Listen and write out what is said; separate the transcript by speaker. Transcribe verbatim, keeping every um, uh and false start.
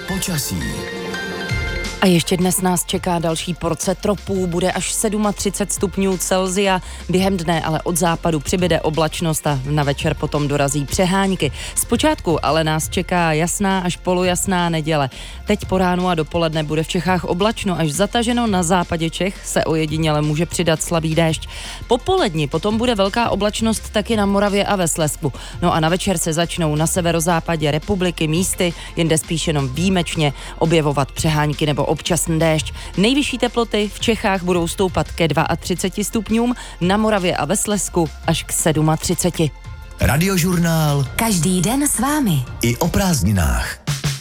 Speaker 1: Počasí.
Speaker 2: A ještě dnes nás čeká další porce tropů, bude až třicet sedm stupňů Celsia, během dne ale od západu přibyde oblačnost a na večer potom dorazí přehánky. Zpočátku ale nás čeká jasná až polojasná neděle. Teď po ránu a dopoledne bude v Čechách oblačno až zataženo, na západě Čech se ojediněle může přidat slabý déšť. Po poledni potom bude velká oblačnost taky na Moravě a ve Slezsku. No a na večer se začnou na severozápadě republiky místy, jinde spíš jenom výjimečně objevovat přehánky nebo občasný déšť. Nejvyšší teploty v Čechách budou stoupat ke třiceti dvěma stupňům, na Moravě a ve Slezsku až k třiceti sedmi.
Speaker 1: Radiožurnál.
Speaker 3: Každý den s vámi.
Speaker 1: I o prázdninách.